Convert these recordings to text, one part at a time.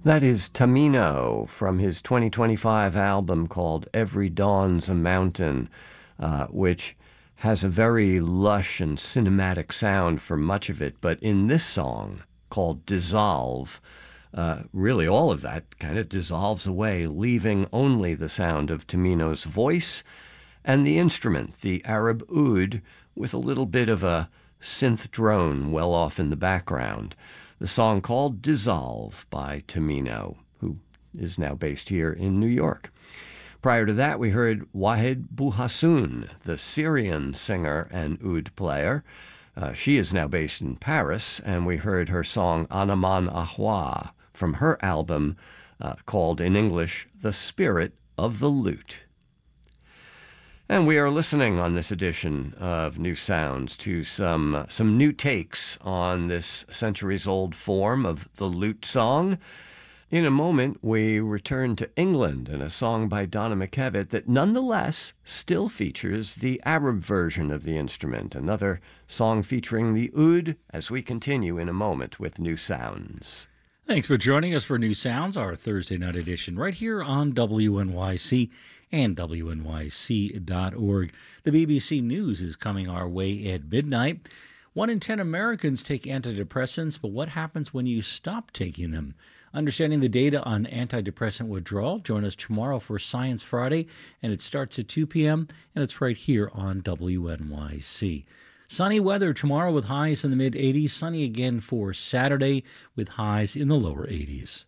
That is Tamino from his 2025 album called Every Dawn's a Mountain, which has a very lush and cinematic sound for much of it. But in this song called Dissolve, really all of that kind of dissolves away, leaving only the sound of Tamino's voice and the instrument, the Arab oud, with a little bit of a synth drone well off in the background. The song called Dissolve by Tamino, who is now based here in New York. Prior to that, we heard Wahed Bouhassoun, the Syrian singer and oud player. She is now based in Paris, and we heard her song Anaman Ahwa from her album called in English The Spirit of the Lute. And we are listening on this edition of New Sounds to some new takes on this centuries-old form of the lute song. In a moment, we return to England and a song by Donna McKevitt that nonetheless still features the Arab version of the instrument, another song featuring the oud, as we continue in a moment with New Sounds. Thanks for joining us for New Sounds, our Thursday night edition, right here on WNYC and WNYC.org. The BBC News is coming our way at midnight. 1 in 10 Americans take antidepressants, but what happens when you stop taking them? Understanding the data on antidepressant withdrawal, join us tomorrow for Science Friday, and it starts at 2 p.m., and it's right here on WNYC. Sunny weather tomorrow with highs in the mid-80s. Sunny again for Saturday with highs in the lower 80s.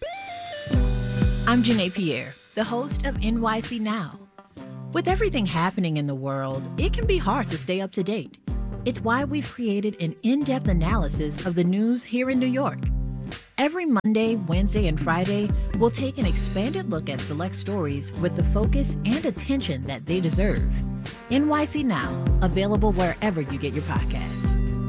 I'm Janae Pierre, the host of NYC Now. With everything happening in the world, it can be hard to stay up to date. It's why we've created an in-depth analysis of the news here in New York. Every Monday, Wednesday, and Friday, we'll take an expanded look at select stories with the focus and attention that they deserve. NYC Now, available wherever you get your podcasts.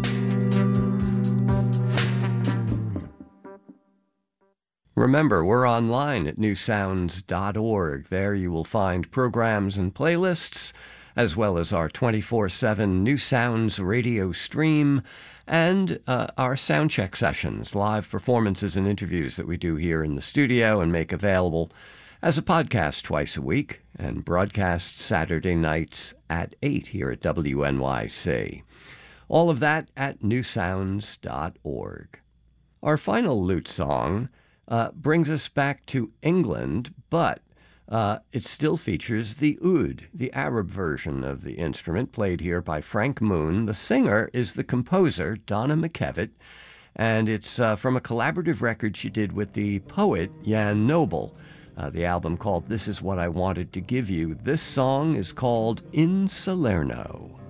Remember, we're online at newsounds.org. There you will find programs and playlists, as well as our 24/7 New Sounds radio stream and our soundcheck sessions, live performances and interviews that we do here in the studio and make available as a podcast twice a week and broadcast Saturday nights at 8 here at WNYC. All of that at newsounds.org. Our final lute song brings us back to England, but it still features the oud, the Arab version of the instrument, played here by Frank Moon. The singer is the composer, Donna McKevitt, and it's from a collaborative record she did with the poet Jan Noble. The album called This Is What I Wanted to Give You. This song is called In Salerno.